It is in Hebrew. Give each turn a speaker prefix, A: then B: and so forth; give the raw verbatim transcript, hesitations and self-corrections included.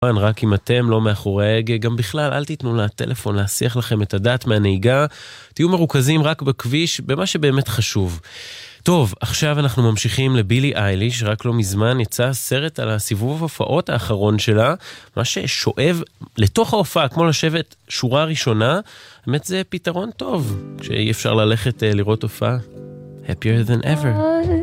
A: רק אם אתם לא מאחורי ההגה, גם בכלל אל תיתנו לטלפון להסיח לכם את הדעת מהנהיגה, תהיו מרוכזים רק בכביש, במה שבאמת חשוב. טוב, עכשיו אנחנו ממשיכים לבילי אייליש, רק לא מזמן יצא סרט על הסיבוב ההופעות האחרון שלה, מה ששואב לתוך ההופעה, כמו לשבת שורה ראשונה, באמת זה פתרון טוב, כשאי אפשר ללכת לראות הופעה. Happier than ever.